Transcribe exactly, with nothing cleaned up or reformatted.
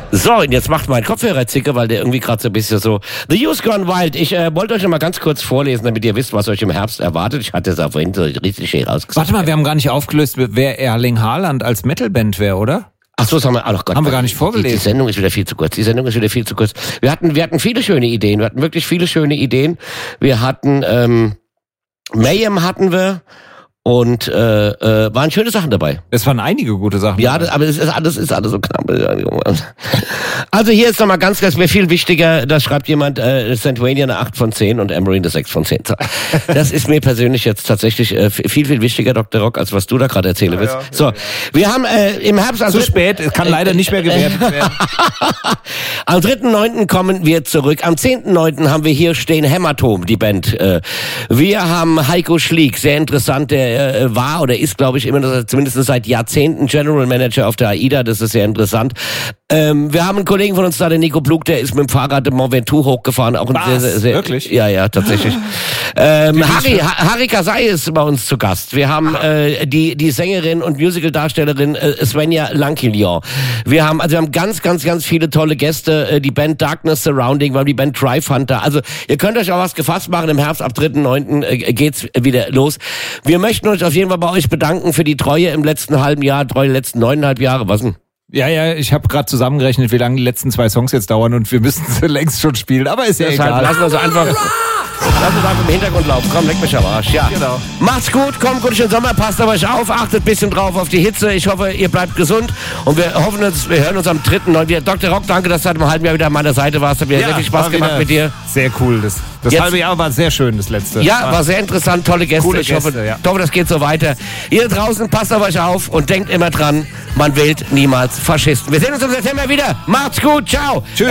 So, und jetzt macht mein Kopfhörer zicke, weil der irgendwie gerade so ein bisschen so... The Youth Gone Wild. Ich äh, wollte euch noch mal ganz kurz vorlesen, damit ihr wisst, was euch im Herbst erwartet. Ich hatte es auch vorhin so richtig schön rausgesagt. Warte mal, wir haben gar nicht aufgelöst, wer Erling Haaland als Metalband wäre, oder? Ach so, das haben wir, oh Gott, haben wir gar nicht vorgelesen. Die, die Sendung ist wieder viel zu kurz. Die Sendung ist wieder viel zu kurz. Wir hatten, wir hatten viele schöne Ideen. Wir hatten wirklich viele schöne Ideen. Wir hatten, ähm, Mayhem hatten wir. Und äh, äh, waren schöne Sachen dabei. Es waren einige gute Sachen. Ja, das, aber es ist alles, ist alles so knapp. Also hier ist nochmal ganz, ganz mir viel wichtiger, da schreibt jemand, äh, Santuania eine acht von zehn und Emery eine sechs von zehn. Das ist mir persönlich jetzt tatsächlich äh, viel, viel wichtiger, Doktor Rock, als was du da gerade erzählen willst. Ja, ja, so, ja. Wir haben äh, im Herbst... Zu spät, es kann leider nicht mehr gewertet werden. Am dritten neunten kommen wir zurück. Am zehnten neunten haben wir hier stehen Hämatom, die Band. Äh, wir haben Heiko Schlieg, sehr interessant, der war oder ist, glaube ich, immer noch, zumindest seit Jahrzehnten General Manager auf der AIDA, das ist sehr interessant. Ähm, wir haben einen Kollegen von uns da, der Nico Blug, der ist mit dem Fahrrad im Mont Ventoux hochgefahren. Auch ein Was? sehr, sehr, sehr, Wirklich? Ja, ja, tatsächlich. ähm, Harry, Harry Kasai ist bei uns zu Gast. Wir haben äh, die die Sängerin und Musical-Darstellerin äh, Svenja Lankilion. Wir haben also wir haben ganz, ganz, ganz viele tolle Gäste. Äh, die Band Darkness Surrounding, wir haben die Band Drive Hunter. Also ihr könnt euch auch was gefasst machen. Im Herbst ab dritten neunten äh, geht's wieder los. Wir möchten uns auf jeden Fall bei euch bedanken für die Treue im letzten halben Jahr, Treue letzten neuneinhalb Jahre. Was denn? Ja, ja, ich habe gerade zusammengerechnet, wie lange die letzten zwei Songs jetzt dauern und wir müssen sie längst schon spielen, aber ist ja Deshalb egal. lassen wir sie einfach, lassen wir einfach im Hintergrund laufen. Komm, leck mich am Arsch. Ja. Genau. Macht's gut, kommt gut in den Sommer, passt auf euch auf, achtet ein bisschen drauf auf die Hitze. Ich hoffe, ihr bleibt gesund und wir hoffen uns, wir hören uns am dritten neunten Doktor Rock, danke, dass du seit einem halben Jahr wieder an meiner Seite warst. Hat mir Ja, sehr viel Spaß war gemacht wieder mit dir. Sehr cool. Das, das Jetzt- halbe Jahr war sehr schön, das letzte. Ja, war sehr interessant, tolle Gäste. Coole ich hoffe, Gäste, ja. ich hoffe, das geht so weiter. Ihr draußen, passt auf euch auf und denkt immer dran, man wählt niemals Faschisten. Wir sehen uns im September wieder. Macht's gut, ciao. Tschüss.